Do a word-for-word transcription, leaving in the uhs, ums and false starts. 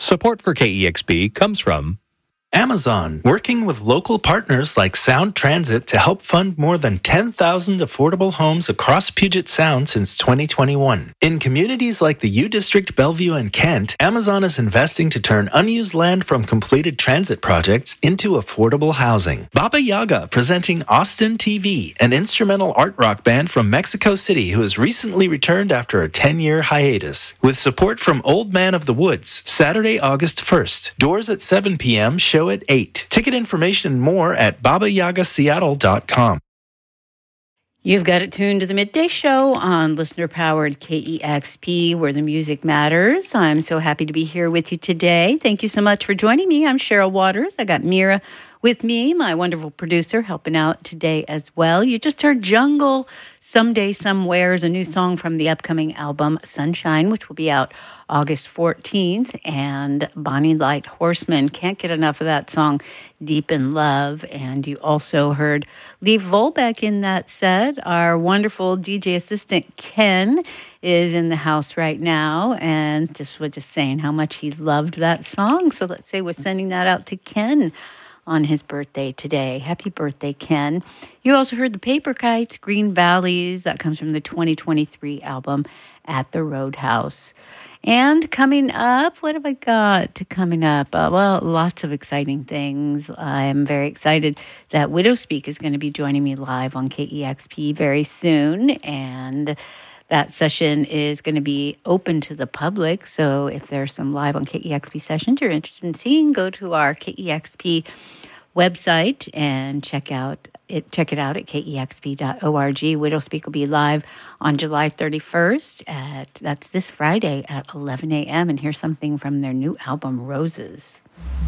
Support for K E X P comes from Amazon, working with local partners like Sound Transit to help fund more than ten thousand affordable homes across Puget Sound since twenty twenty-one. In communities like the U District, Bellevue, and Kent, Amazon is investing to turn unused land from completed transit projects into affordable housing. Baba Yaga presenting Austin T V, an instrumental art rock band from Mexico City who has recently returned after a ten-year hiatus. With support from Old Man of the Woods, Saturday, August first. Doors at seven p.m., show at eight. Ticket information and more at baba yaga seattle dot com. You've got it tuned to the Midday Show on listener-powered K E X P, where the music matters. I'm so happy to be here with you today. Thank you so much for joining me. I'm Cheryl Waters. I got Mira with me, my wonderful producer, helping out today as well. You just heard Jungle Someday Somewhere's a new song from the upcoming album Sunshine, which will be out August fourteenth, and Bonnie Light Horseman. Can't get enough of that song, Deep in Love. And you also heard Lee Volbeck in that set. Our wonderful D J assistant, Ken, is in the house right now, and just was just saying how much he loved that song. So let's say we're sending that out to Ken on his birthday today. Happy birthday, Ken. You also heard the Paper Kites, Green Valleys. That comes from the twenty twenty-three album At the Roadhouse. And coming up, what have I got coming up? Uh, well, lots of exciting things. I'm very excited that Widow Speak is going to be joining me live on K E X P very soon. And that session is going to be open to the public. So if there's some live on K E X P sessions you're interested in seeing, go to our K E X P website and check out it. Check it out at K E X P dot org. Widow Speak will be live on July thirty-first. At that's this Friday at eleven a.m. And here's something from their new album, Roses.